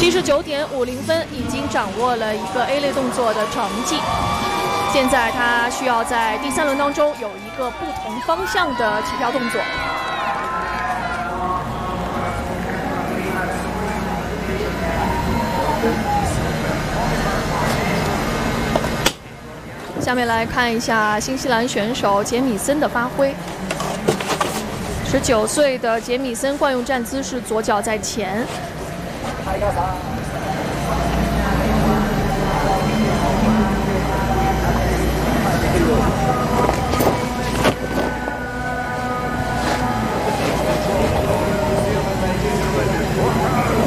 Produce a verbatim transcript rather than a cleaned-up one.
七十九点五零分，已经掌握了一个 A 类动作的成绩。现在他需要在第三轮当中有一个不同方向的起跳动作。下面来看一下新西兰选手杰米森的发挥。十九岁的杰米森惯用站姿是左脚在前。